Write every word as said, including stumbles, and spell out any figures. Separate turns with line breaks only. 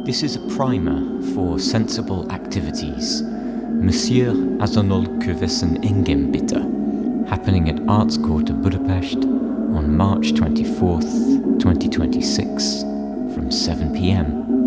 This is a primer for sensible activities. Monsieur Azonnal Kövesen Engem bitte, happening at Arts Quarter Budapest on March twenty-fourth, twenty twenty-six from seven p.m.